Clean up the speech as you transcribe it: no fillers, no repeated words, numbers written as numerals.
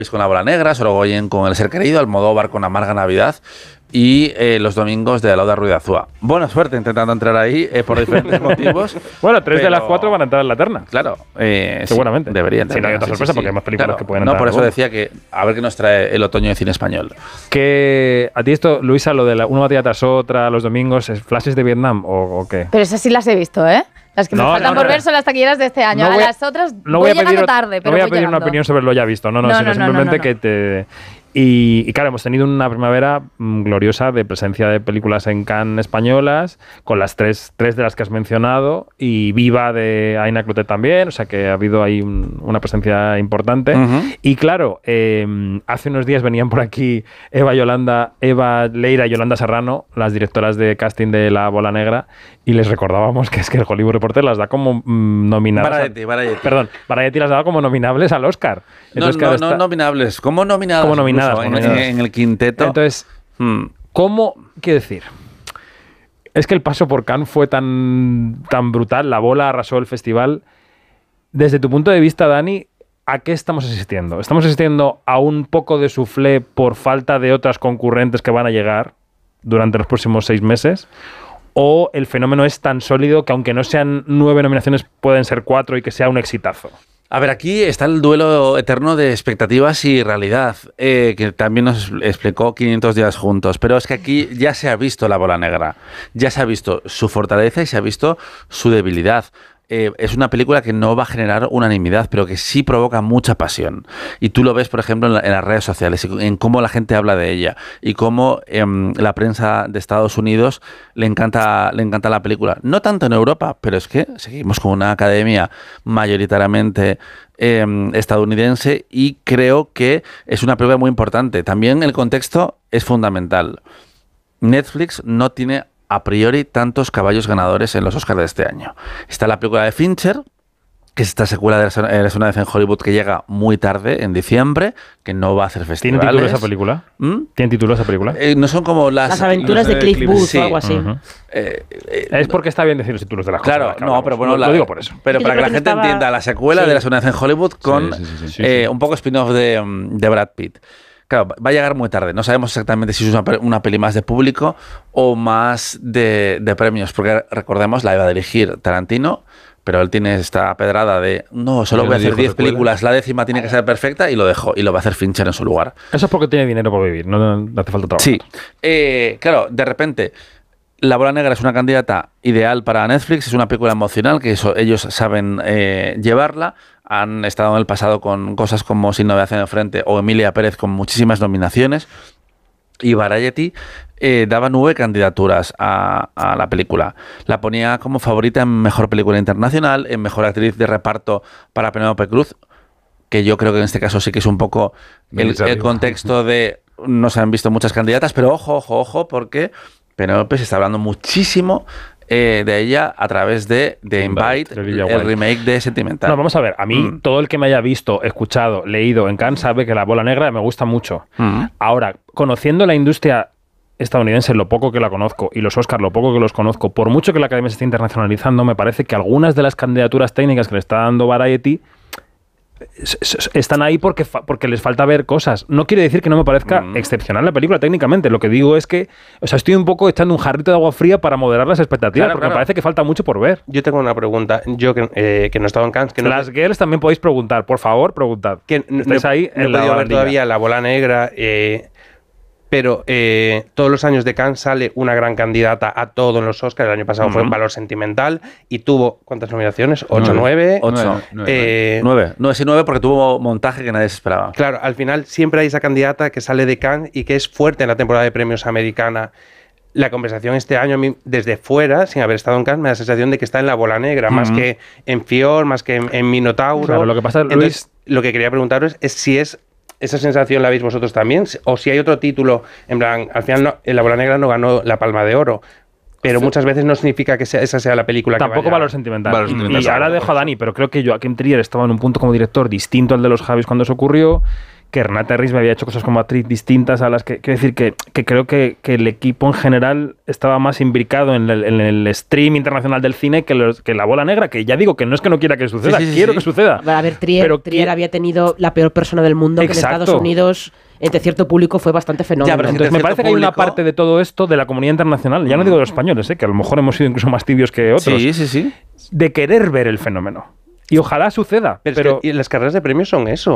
con La Bola Negra, Sorogoyen con El Ser Querido, Almodóvar con Amarga Navidad y los domingos de Lauda Ruiz de Azúa. Buena suerte intentando entrar ahí por diferentes motivos. Bueno, 3 de las 4 van a entrar en la terna. Claro. Seguramente. Sí, deberían. Si no hay otra sorpresa, porque hay más películas que pueden entrar. No, por eso decía que a ver qué nos trae el otoño de cine español. Que a ti esto, Luisa, lo de una batalla tras otra, los domingos, ¿es flashes de Vietnam o qué? Pero esas sí las he visto, ¿eh? Las que me faltan por ver son las taquilleras de este año. A las otras voy llegando tarde, pero no voy a pedir una opinión sobre lo ya visto, sino simplemente que te... Y claro, hemos tenido una primavera gloriosa de presencia de películas en Cannes españolas, con las tres de las que has mencionado, y Viva de Aina Clotet también, o sea que ha habido ahí una presencia importante. Y claro, hace unos días venían por aquí Eva Leira y Yolanda Serrano, las directoras de casting de La Bola Negra, y les recordábamos que es que el Hollywood Reporter las da como nominables. Variety las daba como nominables al Oscar. Entonces, no nominables, como nominadas. En el quinteto. Entonces, ¿cómo? Quiero decir, es que el paso por Cannes fue tan brutal, La Bola arrasó el festival. Desde tu punto de vista, Dani, ¿a qué estamos asistiendo? ¿Estamos asistiendo a un poco de soufflé por falta de otras concurrentes que van a llegar durante los próximos 6 meses? ¿O el fenómeno es tan sólido que aunque no sean 9 nominaciones, pueden ser 4 y que sea un exitazo? A ver, aquí está el duelo eterno de expectativas y realidad, que también nos explicó 500 días juntos. Pero es que aquí ya se ha visto La Bola Negra, ya se ha visto su fortaleza y se ha visto su debilidad. Es una película que no va a generar unanimidad, pero que sí provoca mucha pasión. Y tú lo ves, por ejemplo, en las redes sociales, en cómo la gente habla de ella y cómo la prensa de Estados Unidos le encanta la película. No tanto en Europa, pero es que seguimos con una academia mayoritariamente estadounidense y creo que es una película muy importante. También el contexto es fundamental. Netflix no tiene a priori tantos caballos ganadores en los Oscars de este año. Está la película de Fincher, que es esta secuela de Eres una vez en Hollywood, que llega muy tarde, en diciembre, que no va a hacer festivales. ¿Tiene título esa película? ¿Tiene título esa película? No son como las aventuras de Cliff Booth o algo así. Es porque está bien decir los títulos de las cosas. Claro, no, pero bueno, lo digo por eso. Pero para que la gente entienda, la secuela de Eres una vez en Hollywood con un poco spin-off de Brad Pitt. Claro, va a llegar muy tarde. No sabemos exactamente si es una peli más de público o más de premios, porque recordemos, la iba a dirigir Tarantino, pero él tiene esta pedrada de no, solo voy a hacer 10 películas, la 10ª tiene que ser perfecta, y lo dejó, y lo va a hacer Fincher en su lugar. Eso es porque tiene dinero para vivir, no hace falta trabajo. Sí, claro, de repente La Bola Negra es una candidata ideal para Netflix, es una película emocional que ellos saben llevarla. Han estado en el pasado con cosas como Sin novedad en el frente o Emilia Pérez con muchísimas nominaciones. Y Variety daba 9 candidaturas a la película. La ponía como favorita en Mejor Película Internacional, en Mejor Actriz de Reparto para Penélope Cruz, que yo creo que en este caso sí que es un poco el contexto de no se han visto muchas candidatas, pero ojo, porque Penélope se está hablando muchísimo de ella a través de The Invite, el remake de Sentimental. No, vamos a ver, a mí todo el que me haya visto, escuchado, leído en Cannes sabe que La Bola Negra me gusta mucho. Ahora, conociendo la industria estadounidense, lo poco que la conozco, y los Oscars, lo poco que los conozco, por mucho que la Academia se esté internacionalizando, me parece que algunas de las candidaturas técnicas que le está dando Variety están ahí porque les falta ver cosas. No quiere decir que no me parezca excepcional la película técnicamente. Lo que digo es que estoy un poco echando un jarrito de agua fría para moderar las expectativas, porque me parece que falta mucho por ver. Yo tengo una pregunta. Yo que no he estado en Cannes... Las girls también podéis preguntar. Por favor, preguntad. Estáis ahí en la he podido ver todavía La Bola Negra... pero todos los años de Cannes sale una gran candidata a todo en los Oscars. El año pasado fue Valor Sentimental y tuvo, ¿cuántas nominaciones? 8, 9. 9. No, sí, 9 porque tuvo montaje que nadie se esperaba. Claro, al final siempre hay esa candidata que sale de Cannes y que es fuerte en la temporada de premios americana. La conversación este año, a mí, desde fuera, sin haber estado en Cannes, me da la sensación de que está en La Bola Negra, más que en Fior, más que en Minotauro. Claro, lo que pasa, Luis... Entonces, lo que quería preguntaros es si esa sensación la veis vosotros también, o si hay otro título, en plan, al final La Bola Negra no ganó la Palma de Oro, pero muchas veces no significa que esa sea la película tampoco que vaya. Valor Sentimental. Y ahora dejo a Dani, pero creo que Joaquim Trier estaba en un punto como director distinto al de los Javis cuando se ocurrió, que Renate Riz me había hecho cosas como actriz distintas a las que... Quiero decir que creo que el equipo en general estaba más imbricado en el stream internacional del cine que La Bola Negra, que ya digo que no es que no quiera que suceda, quiero que suceda. A ver, Trier había tenido la peor persona del mundo, que en Estados Unidos, entre cierto público, fue bastante fenómeno. Entonces me parece que hay una parte de todo esto de la comunidad internacional, ya no digo de los españoles, que a lo mejor hemos sido incluso más tibios que otros, de querer ver el fenómeno. Y ojalá suceda. Pero y las carreras de premios son eso.